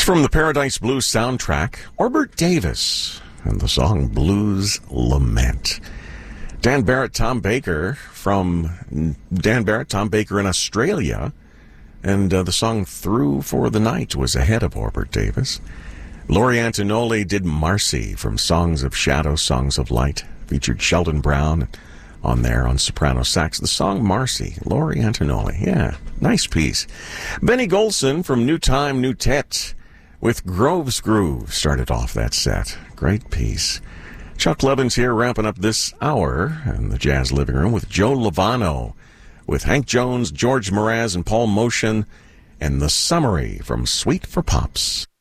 from the Paradise Blues soundtrack, Orbert Davis, and the song Blues Lament. Dan Barrett, Tom Baker in Australia, and the song Through for the Night was ahead of Orbert Davis. Laurie Antonelli did Marcy from Songs of Shadow, Songs of Light, featured Sheldon Brown on there on soprano sax. The song Marcy, Laurie Antonelli. Yeah, nice piece. Benny Golson from New Time, New Tet with Grove's Groove started off that set. Great piece. Chuck Levins here wrapping up this hour in the Jazz Living Room with Joe Lovano, with Hank Jones, George Mraz, and Paul Motion, and the summary from Suite for Pops.